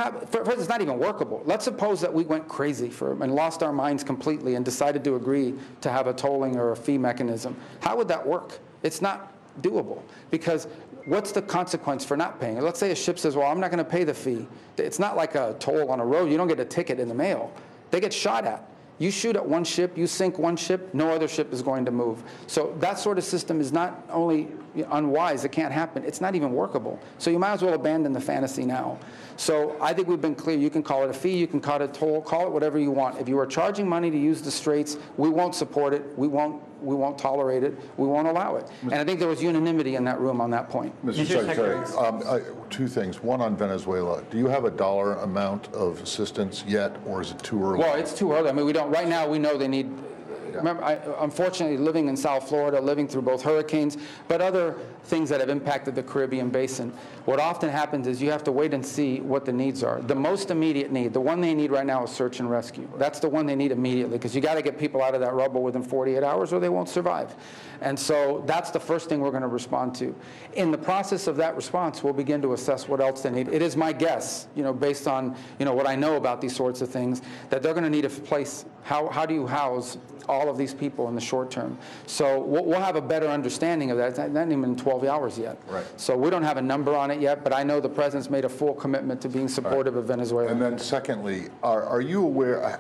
have, first, it's not even workable. Let's suppose that we went crazy and lost our minds completely and decided to agree to have a tolling or a fee mechanism. How would that work? It's not doable, because what's the consequence for not paying? Let's say a ship says, well, I'm not going to pay the fee. It's not like a toll on a road. You don't get a ticket in the mail. They get shot at. You shoot at one ship, you sink one ship, no other ship is going to move. So that sort of system is not only unwise, it can't happen, it's not even workable. So you might as well abandon the fantasy now. So I think we've been clear. You can call it a fee, you can call it a toll, call it whatever you want. If you are charging money to use the straits, we won't support it, we won't tolerate it, we won't allow it. And I think there was unanimity in that room on that point. Mr. Secretary, two things. One on Venezuela. Do you have a dollar amount of assistance yet, or is it too early? Well, it's too early. I mean, we don't. Right now, we know they need. Remember, unfortunately, living in South Florida, living through both hurricanes, but other things that have impacted the Caribbean basin, what often happens is you have to wait and see what the needs are. The most immediate need, the one they need right now is search and rescue. That's the one they need immediately, because you got to get people out of that rubble within 48 hours or they won't survive. And so that's the first thing we're going to respond to. In the process of that response, we'll begin to assess what else they need. It is my guess, based on what I know about these sorts of things, that they're going to need a place. How do you house all of these people in the short term? So we'll have a better understanding of that. It's not even 12 hours yet. Right. So we don't have a number on it yet, but I know the President's made a full commitment to being supportive of Venezuela. And then secondly, are you aware,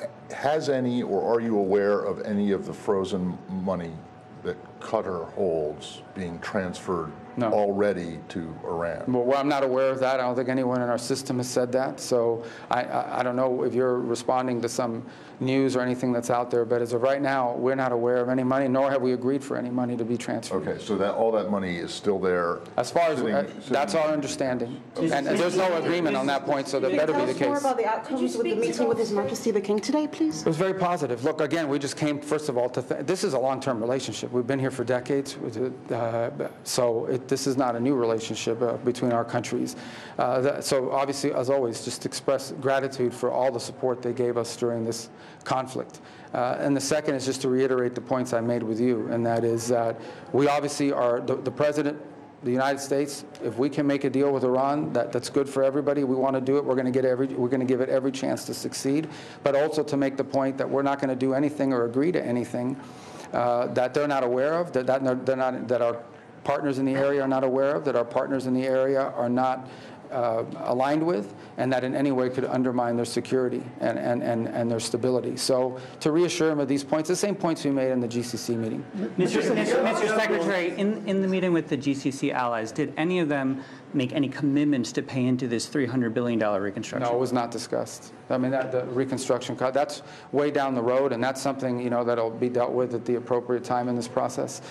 has any or are you aware of any of the frozen money that Qatar holds being transferred already to Iran? Well, I'm not aware of that. I don't think anyone in our system has said that. So I don't know if you're responding to some news or anything that's out there, but as of right now, we're not aware of any money, nor have we agreed for any money to be transferred. Okay, so that all that money is still there? As far as that's our understanding. And there's no agreement on that point, so that better be the case. Tell us more about the outcomes with the meeting with His Majesty the King today, please. It was very positive. Look, again, we just came, first of all, this is a long-term relationship. We've been here for decades, this is not a new relationship between our countries. So obviously, as always, just express gratitude for all the support they gave us during this conflict. And the second is just to reiterate the points I made with you, and that is that we obviously are, the President, the United States, if we can make a deal with Iran that's good for everybody, we want to do it. We're going to give it every chance to succeed, but also to make the point that we're not going to do anything or agree to anything that they're not aware of, that our partners in the area are not aware of, that our partners in the area are not aligned with, and that in any way could undermine their security and their stability. So to reassure them of these points, the same points we made in the GCC meeting. Mr. Secretary, in the meeting with the GCC allies, did any of them make any commitments to pay into this $300 billion reconstruction? No, it was not discussed. I mean, the reconstruction, that's way down the road, and that's something, that'll be dealt with at the appropriate time in this process.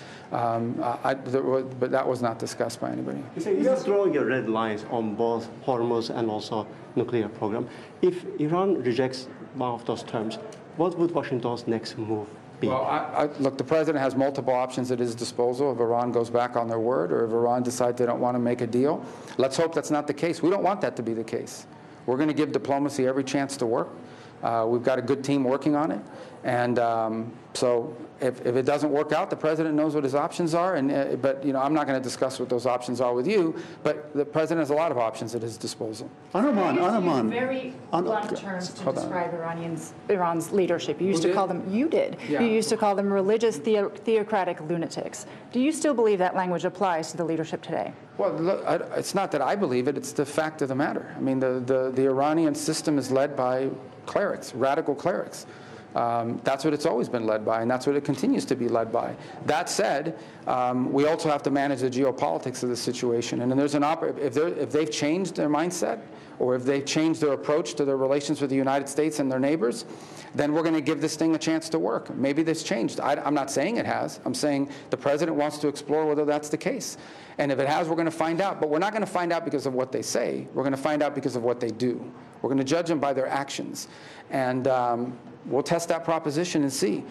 But that was not discussed by anybody. You're drawing your red lines on both Hormuz and also nuclear program. If Iran rejects one of those terms, what would Washington's next move be? Well, look, the President has multiple options at his disposal if Iran goes back on their word or if Iran decides they don't want to make a deal. Let's hope that's not the case. We don't want that to be the case. We're going to give diplomacy every chance to work. We've got a good team working on it. And so if it doesn't work out, the President knows what his options are. But I'm not going to discuss what those options are with you. But the President has a lot of options at his disposal. Use very blunt terms to describe Iran's leadership. You used to call them, you did. Yeah. You used to call them religious theocratic lunatics. Do you still believe that language applies to the leadership today? Well, look, it's not that I believe it. It's the fact of the matter. I mean, the Iranian system is led by clerics, radical clerics. That's what it's always been led by, and that's what it continues to be led by. That said, we also have to manage the geopolitics of the situation. And then there's if they've changed their mindset, or if they've changed their approach to their relations with the United States and their neighbors, then we're going to give this thing a chance to work. Maybe this changed. I'm not saying it has. I'm saying the President wants to explore whether that's the case. And if it has, we're going to find out. But we're not going to find out because of what they say. We're going to find out because of what they do. We're going to judge them by their actions. And we'll test that proposition and see.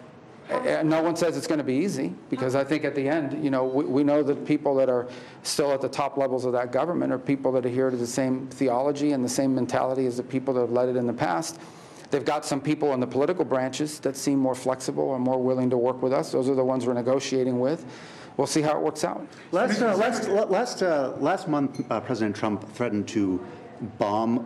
No one says it's going to be easy, because I think at the end, we know that people that are still at the top levels of that government are people that adhere to the same theology and the same mentality as the people that have led it in the past. They've got some people in the political branches that seem more flexible and more willing to work with us. Those are the ones we're negotiating with. We'll see how it works out. Last month, President Trump threatened to bomb